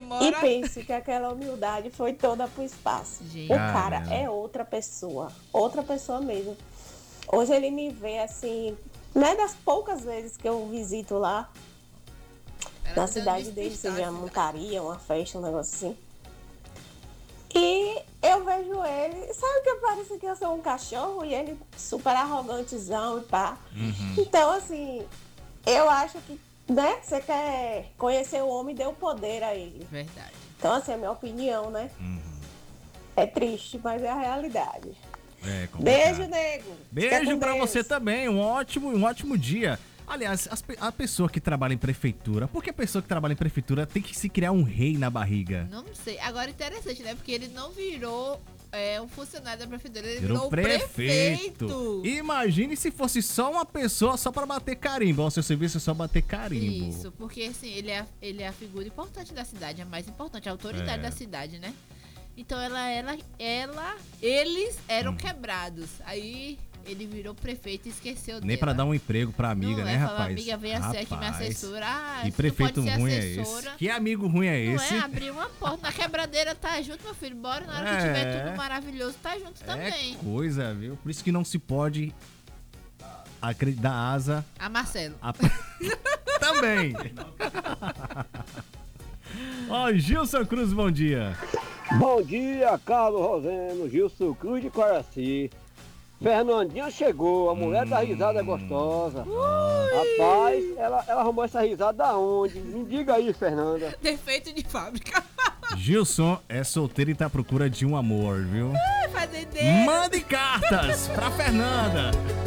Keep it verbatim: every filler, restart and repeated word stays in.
E pense que aquela humildade foi toda pro espaço. Gente. O cara Caramba. é outra pessoa. Outra pessoa mesmo. Hoje ele me vê assim, né, das poucas vezes que eu visito lá, Ela na tá cidade dando dele, despistar, seja assim. montaria, uma festa, um negócio assim. E eu vejo ele, sabe que parece que eu sou um cachorro e ele super arrogantezão e pá. Uhum. Então, assim, eu acho que, né, você quer conhecer o homem, dê o poder a ele. Verdade. Então, assim, é a minha opinião, né? Uhum. É triste, mas é a realidade. É complicado. Beijo, nego. Fica Beijo com pra Deus. você também, um ótimo, um ótimo dia. Aliás, as pe- a pessoa que trabalha em prefeitura, por que a pessoa que trabalha em prefeitura tem que se criar um rei na barriga? Não sei. Agora, interessante, né? Porque ele não virou é, um funcionário da prefeitura, ele Virou virou o prefeito. prefeito. Imagine se fosse só uma pessoa só pra bater carimbo. O seu serviço é só bater carimbo. Isso, porque assim, ele é, a- ele é a figura importante da cidade, a mais importante, a autoridade É. da cidade, né? Então ela, ela, ela, eles eram Hum. quebrados. Aí ele virou prefeito e esqueceu Nem dela. pra dar um emprego pra amiga, Não, né, é, fala, rapaz? amiga, venha ser aqui minha Rapaz, assessora. Ah, que você prefeito não pode ser ruim é assessora. esse? Que amigo ruim é Não esse? é abrir uma porta na quebradeira, tá junto, meu filho. Bora, na hora que É. tiver tudo maravilhoso, tá junto também. É coisa, viu? Por isso que não se pode acreditar asa A Marcelo. a... Também. Ó, Gilson Cruz, bom dia. Bom dia, Carlos Roseno, Gilson Cruz de Coraci. Fernandinha chegou, a mulher da risada gostosa. Rapaz, ela, ela arrumou essa risada da onde? Me diga aí, Fernanda. Defeito de fábrica. Gilson é solteiro e tá à procura de um amor, viu? Fazendeiro. Mande cartas pra Fernanda.